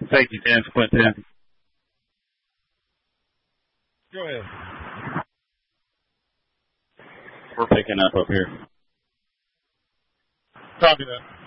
Thank you, Dan Quinton. Go ahead. We're picking up here. Copy that.